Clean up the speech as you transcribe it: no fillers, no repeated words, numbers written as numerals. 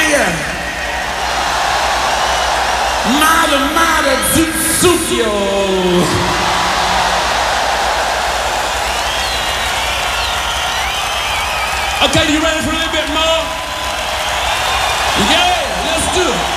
yeah. Mada Zuzukio. Okay, you ready for a little bit more? Yeah, let's do it.